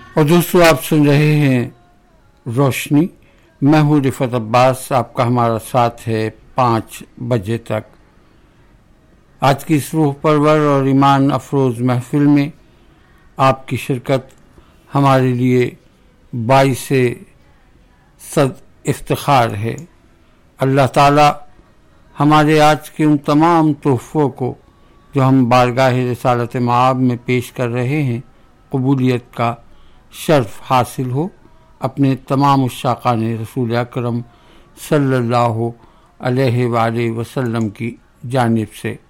और दोस्तों आप सुन रहे हैं रोशनी। मैं हूँ रिफत अब्बास, आपका हमारा साथ है 5 बजे तक। आज की इस रूह परवर और ईमान अफरोज़ महफिल में आपकी शिरकत हमारे लिए बाइसे सद इफ्तिखार है। अल्लाह ताला हमारे आज के उन तमाम तोहफ़ों को जो हम बारगाह रिसालत माब में पेश कर रहे हैं, कबूलियत का शर्फ हासिल हो। अपने तमाम उश्शाक़ान रसूल अकरम सल्लल्लाहु अलैहि वसल्लम की जानिब से